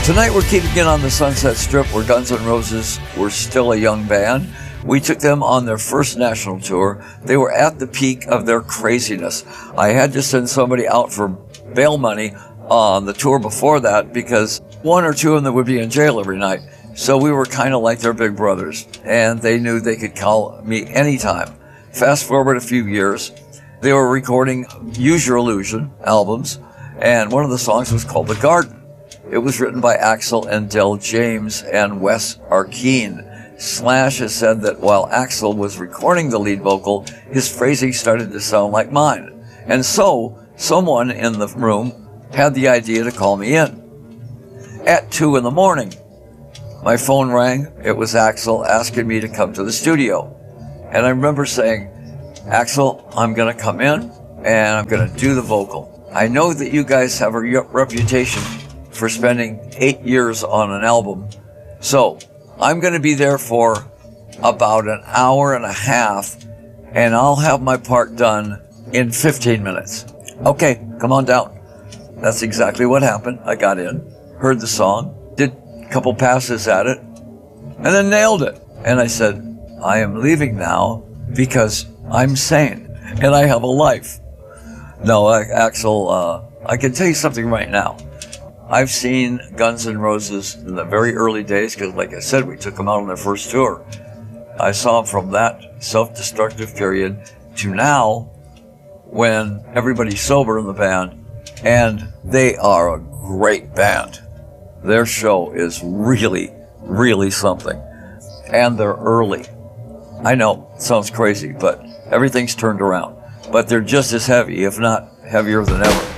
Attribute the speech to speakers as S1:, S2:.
S1: Tonight we're keeping it on the Sunset Strip, where Guns N' Roses were still a young band. We took them on their first national tour. They were at the peak of their craziness. I had to send somebody out for bail money on the tour before that because one or two of them would be in jail every night. So we were kind of like their big brothers, and they knew they could call me anytime. Fast forward a few years, they were recording Use Your Illusion albums, and one of the songs was called The Garden. It was written by Axl and Del James and Wes Arkeen. Slash has said that while Axl was recording the lead vocal, his phrasing started to sound like mine. And so, someone in the room had the idea to call me in. At 2 a.m, my phone rang. It was Axl asking me to come to the studio. And I remember saying, Axl, I'm going to come in and I'm going to do the vocal. I know that you guys have a reputation for spending 8 years on an album. So I'm going to be there for about an hour and a half, and I'll have my part done in 15 minutes. Okay, come on down. That's exactly what happened. I got in, heard the song, did a couple passes at it, and then nailed it. And I said, I am leaving now because I'm sane and I have a life. No, Axl, I can tell you something right now. I've seen Guns N' Roses in the very early days because, like I said, we took them out on their first tour. I saw them from that self-destructive period to now when everybody's sober in the band, and they are a great band. Their show is really, really something. And they're early. I know, it sounds crazy, but everything's turned around. But they're just as heavy, if not heavier than ever.